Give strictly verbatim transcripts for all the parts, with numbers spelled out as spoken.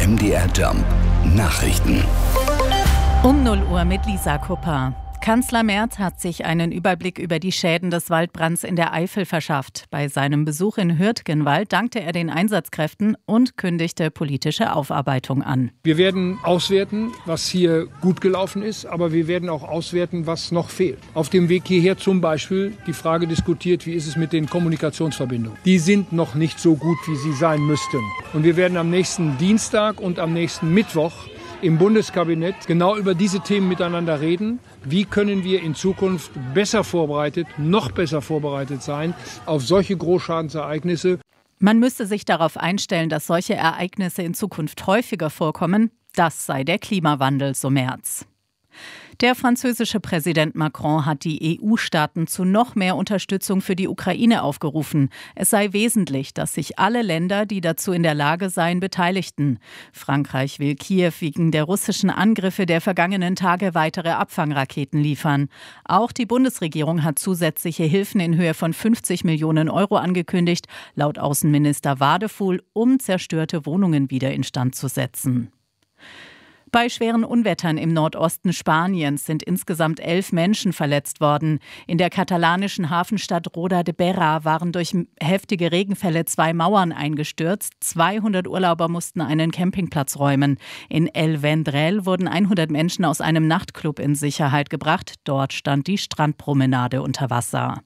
M D R Jump Nachrichten. Um null Uhr mit Lisa Kupper. Kanzler Merz hat sich einen Überblick über die Schäden des Waldbrands in der Eifel verschafft. Bei seinem Besuch in Hürtgenwald dankte er den Einsatzkräften und kündigte politische Aufarbeitung an. Wir werden auswerten, was hier gut gelaufen ist, aber wir werden auch auswerten, was noch fehlt. Auf dem Weg hierher zum Beispiel die Frage diskutiert, wie ist es mit den Kommunikationsverbindungen. Die sind noch nicht so gut, wie sie sein müssten. Und wir werden am nächsten Dienstag und am nächsten Mittwoch im Bundeskabinett genau über diese Themen miteinander reden. Wie können wir in Zukunft besser vorbereitet, noch besser vorbereitet sein auf solche Großschadensereignisse? Man müsste sich darauf einstellen, dass solche Ereignisse in Zukunft häufiger vorkommen. Das sei der Klimawandel, so Merz. Der französische Präsident Macron hat die E U-Staaten zu noch mehr Unterstützung für die Ukraine aufgerufen. Es sei wesentlich, dass sich alle Länder, die dazu in der Lage seien, beteiligten. Frankreich will Kiew wegen der russischen Angriffe der vergangenen Tage weitere Abfangraketen liefern. Auch die Bundesregierung hat zusätzliche Hilfen in Höhe von fünfzig Millionen Euro angekündigt, laut Außenminister Wadefuhl, um zerstörte Wohnungen wieder instand zu setzen. Bei schweren Unwettern im Nordosten Spaniens sind insgesamt elf Menschen verletzt worden. In der katalanischen Hafenstadt Roda de Berra waren durch heftige Regenfälle zwei Mauern eingestürzt. zweihundert Urlauber mussten einen Campingplatz räumen. In El Vendrell wurden hundert Menschen aus einem Nachtclub in Sicherheit gebracht. Dort stand die Strandpromenade unter Wasser.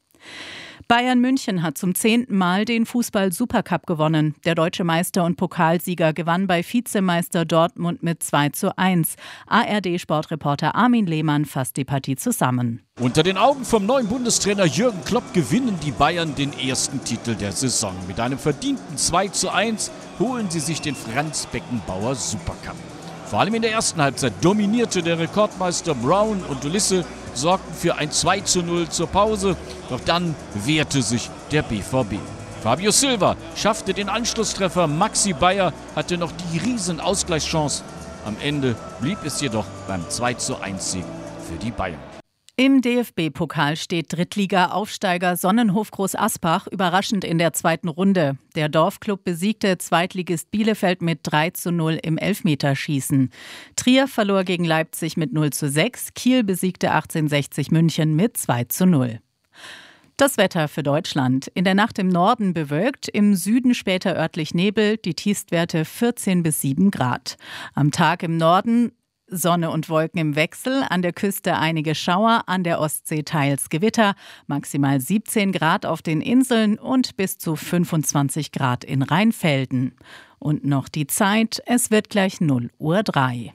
Bayern München hat zum zehnten Mal den Fußball-Supercup gewonnen. Der deutsche Meister und Pokalsieger gewann bei Vizemeister Dortmund mit zwei zu eins. A R D-Sportreporter Armin Lehmann fasst die Partie zusammen. Unter den Augen vom neuen Bundestrainer Jürgen Klopp gewinnen die Bayern den ersten Titel der Saison. Mit einem verdienten zwei zu eins holen sie sich den Franz-Beckenbauer Supercup. Vor allem in der ersten Halbzeit dominierte der Rekordmeister Brown und Ulisse, sorgten für ein zwei zu null zur Pause. Doch dann wehrte sich der B V B. Fabio Silva schaffte den Anschlusstreffer. Maxi Bayer hatte noch die riesen Ausgleichschance. Am Ende blieb es jedoch beim zwei zu eins Sieg für die Bayern. Im D F B-Pokal steht Drittliga-Aufsteiger Sonnenhof Groß Asbach überraschend in der zweiten Runde. Der Dorfklub besiegte Zweitligist Bielefeld mit drei zu null im Elfmeterschießen. Trier verlor gegen Leipzig mit null zu sechs. Kiel besiegte achtzehnhundertsechzig München mit zwei zu null. Das Wetter für Deutschland. In der Nacht im Norden bewölkt, im Süden später örtlich Nebel, die Tiefstwerte vierzehn bis sieben Grad. Am Tag im Norden Sonne und Wolken im Wechsel, an der Küste einige Schauer, an der Ostsee teils Gewitter, maximal siebzehn Grad auf den Inseln und bis zu fünfundzwanzig Grad in Rheinfelden. Und noch die Zeit, es wird gleich null Uhr drei.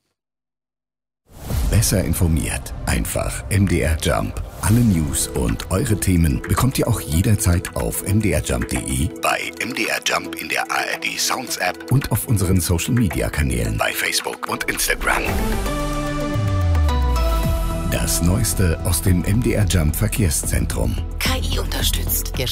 Besser informiert, einfach M D R Jump. Alle News und eure Themen bekommt ihr auch jederzeit auf m d r jump punkt d e, bei M D R Jump in der A R D Sounds App und auf unseren Social Media Kanälen bei Facebook und Instagram. Das Neueste aus dem M D R Jump Verkehrszentrum. K I unterstützt.